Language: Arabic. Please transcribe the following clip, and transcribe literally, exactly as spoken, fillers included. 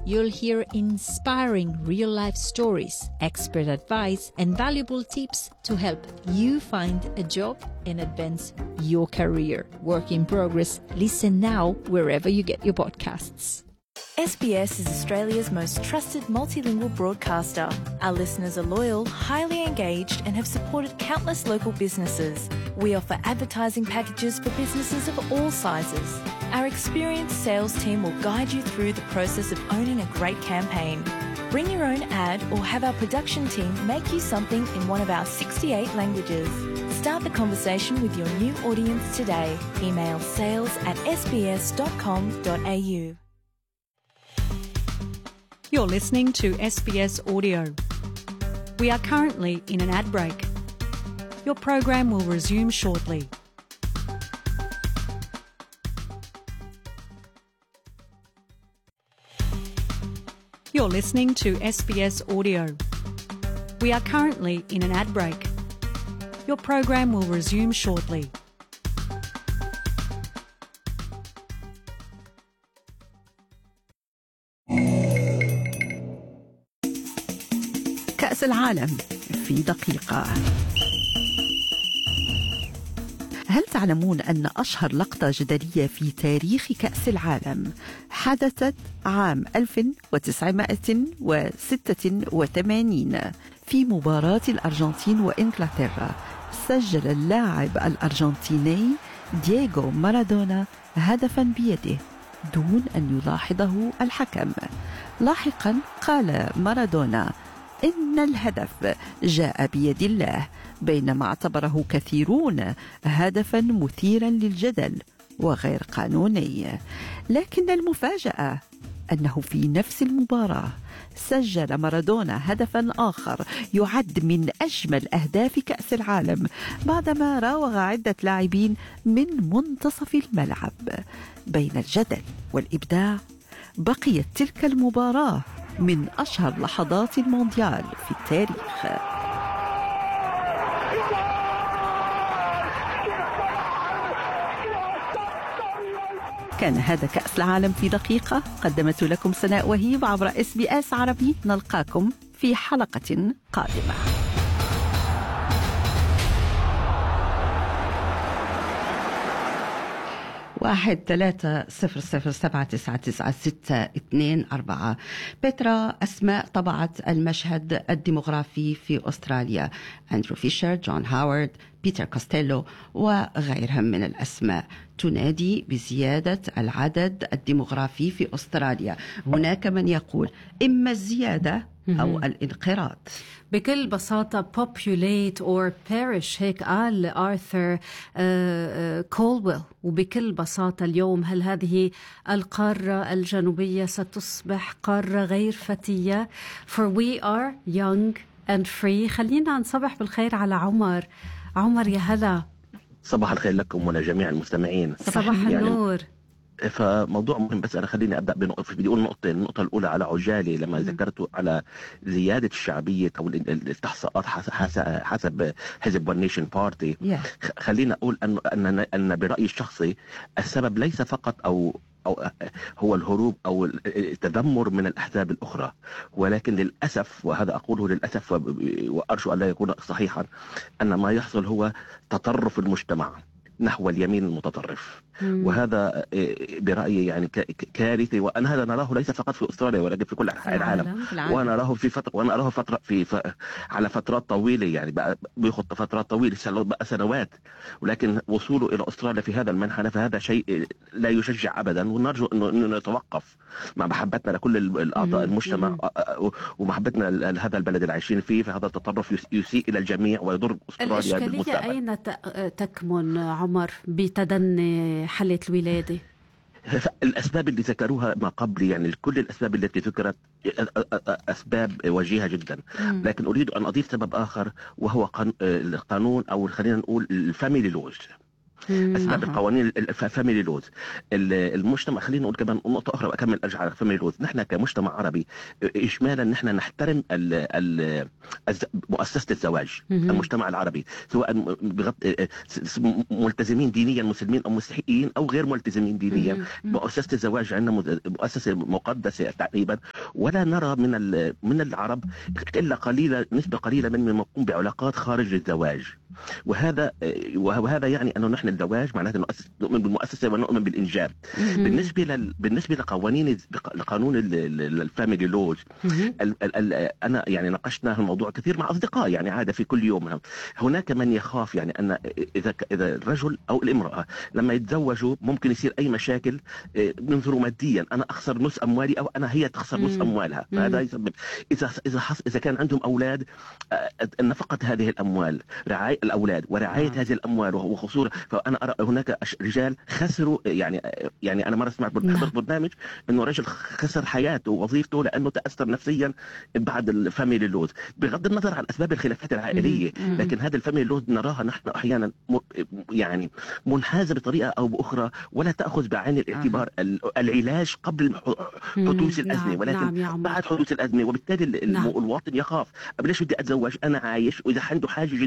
you'll hear inspiring real-life stories, expert advice, and valuable tips to help you find a job and advance your career. Work in progress. Listen now wherever you get your podcasts. S B S is Australia's most trusted multilingual broadcaster. Our listeners are loyal, highly engaged, and have supported countless local businesses. We offer advertising packages for businesses of all sizes. Our experienced sales team will guide you through the process of owning a great campaign. Bring your own ad or have our production team make you something in one of our sixty-eight languages. Start the conversation with your new audience today. Email sales at s b s dot com dot a u. You're listening to S B S Audio. We are currently in an ad break. Your program will resume shortly. You're listening to S B S Audio. We are currently in an ad break. Your program will resume shortly. كأس العالم في دقيقة. هل تعلمون أن أشهر لقطة جدلية في تاريخ كأس العالم حدثت عام ألف وتسعمائة وستة وثمانين في مباراة الأرجنتين وإنجلترا؟ سجل اللاعب الأرجنتيني دييغو مارادونا هدفا بيده دون أن يلاحظه الحكم. لاحقا قال مارادونا إن الهدف جاء بيد الله، بينما اعتبره كثيرون هدفا مثيرا للجدل وغير قانوني. لكن المفاجأة أنه في نفس المباراة سجل مارادونا هدفا آخر يعد من أجمل أهداف كأس العالم بعدما راوغ عدة لاعبين من منتصف الملعب. بين الجدل والإبداع بقيت تلك المباراة من أشهر لحظات المونديال في التاريخ. كان هذا كأس العالم في دقيقة، قدمت لكم سناء وهيب عبر إس بي إس عربي. نلقاكم في حلقة قادمة. واحد ثلاثة صفر صفر سبعة تسعة تسعة ستة اثنين أربعة. بيترا أسماء طبعت المشهد الديمغرافي في أستراليا: أندرو فيشر، جون هاورد، بيتر كوستيلو وغيرهم من الأسماء تنادي بزيادة العدد الديمغرافي في أستراليا. هناك من يقول إما الزيادة أو الانقراض. بكل بساطة populate or perish، هيك قال آرثر كولويل. وبكل بساطة اليوم هل هذه القارة الجنوبية ستصبح قارة غير فتية؟ For we are young and free. خلينا نصبح بالخير على عمر. عمر يا هلا. صباح الخير لكم ولجميع المستمعين. صباح النور. فموضوع مهم، بس أنا خليني أبدأ بنقطة. بدي أقول نقطتين. النقطة الأولى على عجالي لما ذكرت على زيادة الشعبية أو التحصيلات حسب حزب ون نيشن بارتي. خلينا أقول أن أن أن برأيي الشخصي السبب ليس فقط أو أو هو الهروب أو التذمر من الأحزاب الأخرى، ولكن للأسف، وهذا أقوله للأسف وأرجو أن لا يكون صحيحا، أن ما يحصل هو تطرف المجتمع نحو اليمين المتطرف. مم. وهذا برأيي يعني كارثي، وأنا هذا نراه ليس فقط في أستراليا ولكن في كل أنحاء العالم. العالم. وأنا أراه في فترة وأنا أراه فترة في ف... على فترات طويلة، يعني بقى بياخذ فترات طويلة بقى سنوات، ولكن وصوله إلى أستراليا في هذا المنحنى فهذا شيء لا يشجع أبدا، ونرجو إنه نتوقف مع محبتنا لكل الأعضاء المجتمع ومحبتنا لهذا البلد اللي عايشين فيه. فهذا التطرف يسيء إلى الجميع ويضر أستراليا بالمستقبل. الإشكالية أين تكمن عمر بتدني حالة الولادة؟ الأسباب اللي ذكروها ما قبل، يعني كل الأسباب التي ذكرت أسباب وجيهة جدا، لكن أريد أن أضيف سبب آخر وهو القانون، أو خلينا نقول الفاميلي لوز. اسباب القوانين الفاميلي لوز. المجتمع، خلينا نقول كمان نقطه اخرى واكمل ارجع على الفاميلي لوز. نحن كمجتمع عربي اجمالا نحن نحترم ال ال مؤسسه الزواج. المجتمع العربي سواء ملتزمين دينيا مسلمين او مسيحيين او غير ملتزمين دينيا، مؤسسه الزواج عندنا مؤسسه مقدسه تقريبا، ولا نرى من من العرب الا قليله، نسبه قليله من من يقوم بعلاقات خارج الزواج. وهذا وهذا يعني انه نحن الزواج معناته نؤمن بالمؤسسه ونؤمن بالانجاب. بالنسبه لل... بالنسبه لقوانين لقانون الفاميلي لوز، انا يعني ناقشنا الموضوع كثير مع اصدقاء، يعني عاده في كل يوم. هناك من يخاف يعني ان اذا اذا الرجل او الامراه لما يتزوجوا ممكن يصير اي مشاكل، ننظروا ماديا، انا اخسر نص اموالي او انا هي تخسر نص اموالها. فهذا يسبب اذا اذا حص... اذا كان عندهم اولاد، نفقه هذه الاموال، رعايه الاولاد ورعايه آه. هذه الاموال وخصوصا. فانا ارى هناك رجال خسروا، يعني يعني انا مره سمعت برنامج انه رجل خسر حياته ووظيفته لانه تاثر نفسيا بعد الفاميلي لوز، بغض النظر عن اسباب الخلافات العائليه. لكن هذا الفاميلي لوز نراها نحن احيانا يعني منحازه بطريقه او باخرى، ولا تاخذ بعين الاعتبار آه. العلاج قبل حدوث الازمه، ولكن نعم بعد حدوث الازمه. وبالتالي نعم. المواطن يخاف، ليش بدي اتزوج انا عايش، واذا عنده حاجه